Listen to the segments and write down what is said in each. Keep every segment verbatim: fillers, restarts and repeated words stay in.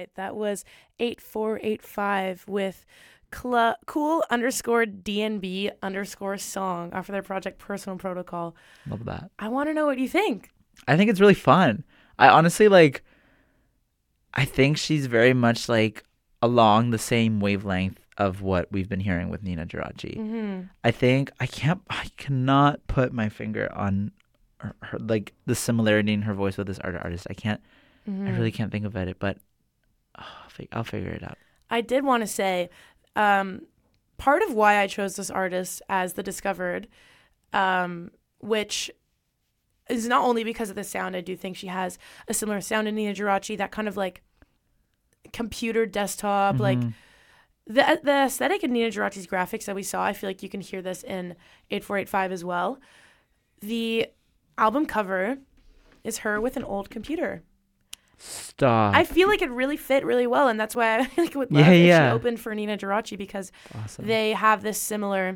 right. That was eight four eight five with cl- cool underscore D N B underscore song off of their project Personal Protocol. Love that. I want to know what you think. I think it's really fun. I honestly like, I think she's very much like along the same wavelength of what we've been hearing with Nina Geraci. Mm-hmm. I think I can't, I cannot put my finger on her, her like the similarity in her voice with this art artist. I can't, Mm-hmm. I really can't think of it, but oh, I'll, fig- I'll figure it out. I did want to say, um, part of why I chose this artist as the Discovered, um, which is not only because of the sound. I do think she has a similar sound to Nina Geraci, that kind of like computer desktop, Mm-hmm. like the the aesthetic in Nina Geraci's graphics that we saw. I feel like you can hear this in eight four eight five as well. The album cover is her with an old computer. Stop. I feel like it really fit really well, and that's why I like would Yeah, love if yeah. she opened for Nina Geraci, because Awesome. they have this similar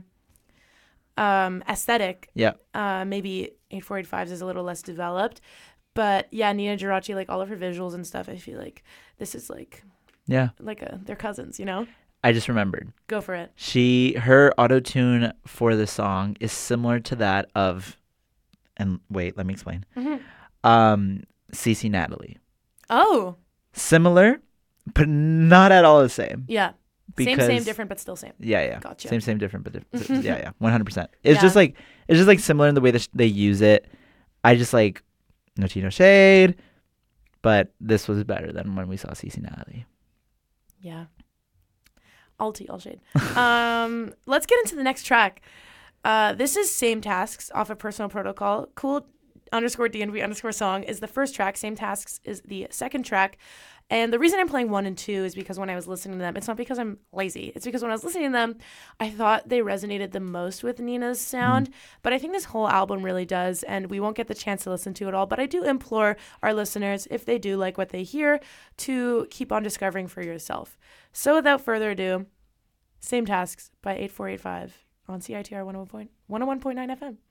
um, aesthetic. Yeah. Uh, maybe eight four eight five's is a little less developed, but yeah, Nina Geraci, like all of her visuals and stuff, I feel like this is like Yeah. like a, they're cousins, you know? I just remembered. Go for it. She her auto tune for the song is similar to that of, and wait, let me explain. Mm-hmm. Um, Cece Natalie. Oh, Similar, but not at all the same. yeah. Because, same, same, different, but still same. Yeah, yeah. Gotcha. Same, same, different, but different. yeah, yeah. One hundred percent. It's Yeah. just like it's just like similar in the way that sh- they use it. I just like no tea, no shade, but this was better than when we saw Cece Natalie. Yeah. All tea, all shade. um, let's get into the next track. Uh, this is Same Tasks off of Personal Protocol. Cool underscore D N V underscore song is the first track. Same Tasks is the second track. And the reason I'm playing one and two is because when I was listening to them, it's not because I'm lazy. It's because when I was listening to them, I thought they resonated the most with Nina's sound. Mm. But I think this whole album really does, and we won't get the chance to listen to it all. But I do implore our listeners, if they do like what they hear, to keep on discovering for yourself. So without further ado, Same Tasks by eight four eight five on C I T R one oh one point nine F M.